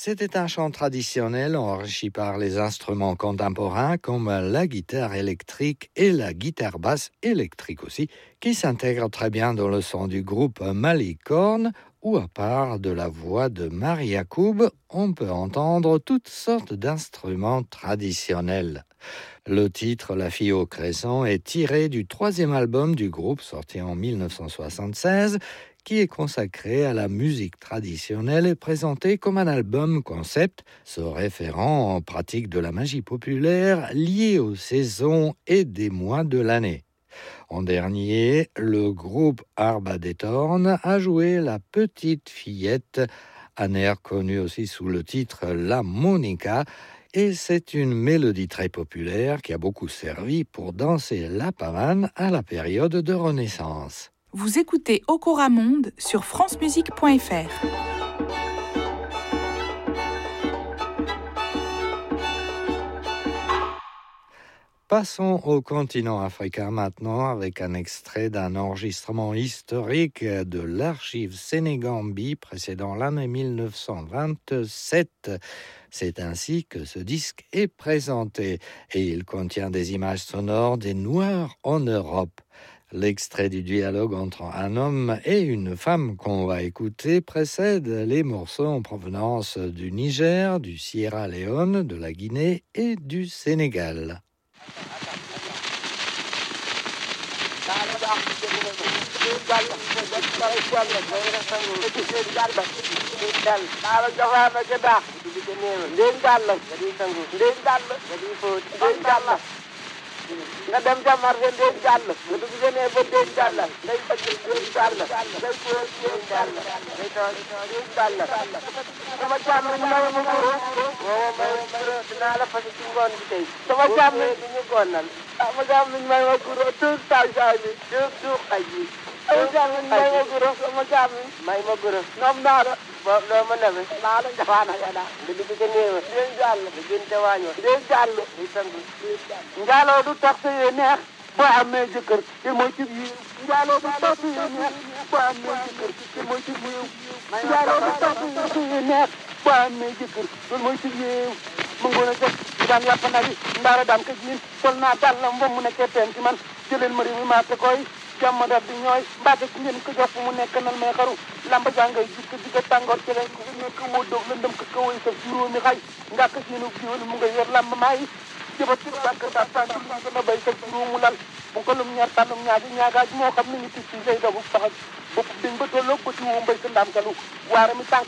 C'était un chant traditionnel enrichi par les instruments contemporains comme la guitare électrique et la guitare basse électrique aussi, qui s'intègrent très bien dans le son du groupe Malicorne, où à part de la voix de Marie Yacoub, on peut entendre toutes sortes d'instruments traditionnels. Le titre La fille au crescent est tiré du 3e album du groupe sorti en 1976, qui est consacré à la musique traditionnelle et présenté comme un album concept, se référant en pratique de la magie populaire liée aux saisons et des mois de l'année. En dernier, le groupe Arba des Tornes a joué La Petite Fillette, un air connu aussi sous le titre La Monica, et c'est une mélodie très populaire qui a beaucoup servi pour danser la pavane à la période de Renaissance. Vous écoutez Okora Monde sur francemusique.fr. Passons au continent africain maintenant avec un extrait d'un enregistrement historique de l'archive Sénégambie précédant l'année 1927. C'est ainsi que ce disque est présenté et il contient des images sonores des Noirs en Europe. L'extrait du dialogue entre un homme et une femme qu'on va écouter précède les morceaux en provenance du Niger, du Sierra Leone, de la Guinée et du Sénégal. nga dem ca marché ndéeg jàll nga dugg génnee ba ndéeg jàll ngay faj ndéeg jàll ngay fóot ndéeg jàll ngay toog ndéeg jàll sama càmm ñu may ma guro woo may guro dinaa la fas ci ngoon bi tey sama càmm ñu ñu gonnal sama càmm ñu may ma guro tuut taw saay bi tuut xaj bi sama càmm ñu may ma guro sama càmm may ma guro ñoom naa la loo ma neme naa la jafaana ya daa nga dugg ca néewa ndéeg jàll nga gën ca waañoo ndéeg jàll ngay sangu njaaloo du tax sa yee neex boo amee jëkkër te mooy ci yiw njaaloo du tax sa yee neex boo amee jëkkër te mooy ci yiw njaaloo du tax sa yee neex boo amee jëkkër loolu mooy ci yiw mu ngoon a jëf daan yàpp na bi ndaara daan ka jiin sol naa dal la mbom mu nekkee teen ci man jëleen ma réew mi maa te koy jàmm dal di ñooy mbaate ci ngeen ko jox fu mu nekk nan may xaru lamba jàngay jikko jikko tàngoor ci leen ko nekk moo doog la ndëm ko kawoy sa juróomi xay ngàkk siinu jiwal mu nga yor lamba maa yi jëbat ci sànq sa sànq dana bay sa juróomu lal bu ko lum ñaar tànnum ñaagi ñaagaaj moo xam ne ñu tis ci say dobu faxaj bopp dañ ba tolloog ba ci woo mbay sa ndaam kalu waara mi tànk